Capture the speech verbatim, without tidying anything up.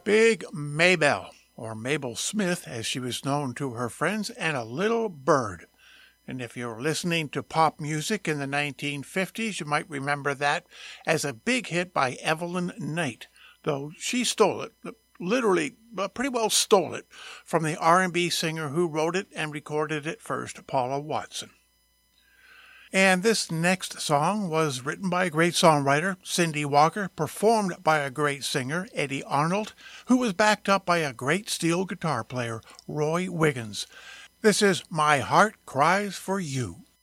Big Maybelle, or Mabel Smith as she was known to her friends, and a little bird. And if you're listening to pop music in the nineteen fifties, you might remember that as a big hit by Evelyn Knight, though she stole it, literally pretty well stole it, from the R and B singer who wrote it and recorded it first, Paula Watson. And this next song was written by a great songwriter, Cindy Walker, performed by a great singer, Eddie Arnold, who was backed up by a great steel guitar player, Roy Wiggins. This is My Heart Cries for You.